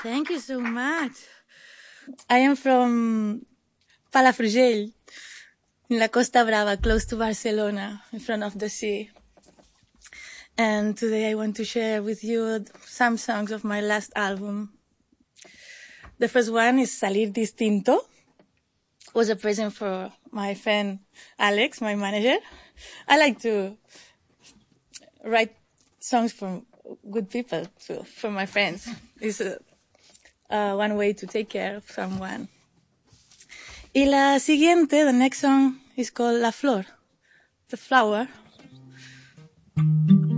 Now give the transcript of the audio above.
Thank you so much. I am from Palafrugell, in la Costa Brava, close to Barcelona, in front of the sea. And today I want to share with you some songs of my last album. The first one is Salir Distinto. It was a present for my friend Alex, my manager. I like to write songs from good people, so from my friends. It's one way to take care of someone. Y la siguiente, the next song is called La Flor, the flower.